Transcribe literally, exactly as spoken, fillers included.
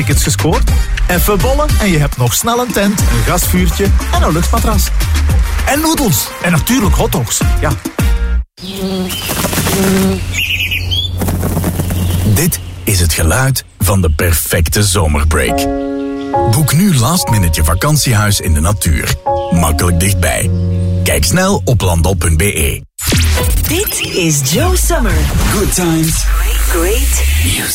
tickets gescoord? Even bollen en je hebt nog snel een tent, een gasvuurtje en een luchtmatras. En noedels. En natuurlijk hotdogs. Ja. Dit is het geluid van de perfecte zomerbreak. Boek nu last minute je vakantiehuis in de natuur. Makkelijk dichtbij. Kijk snel op landal punt b e. Dit is Joe Summer. Good times. Great music.